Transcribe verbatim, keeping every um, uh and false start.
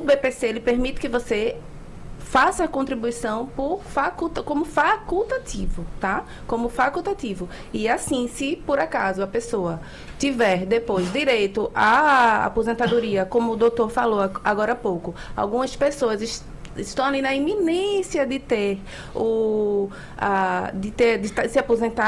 B P C, ele permite que você faça a contribuição por faculta, como facultativo, tá? Como facultativo. E assim, se por acaso a pessoa tiver depois direito à aposentadoria, como o doutor falou agora há pouco, algumas pessoas est estão ali na iminência de ter o a, de ter de se aposentar